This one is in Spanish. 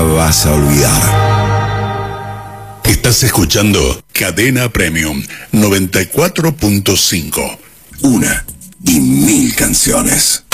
vas a olvidar. Estás escuchando Cadena Premium 94.5. Una y mil canciones.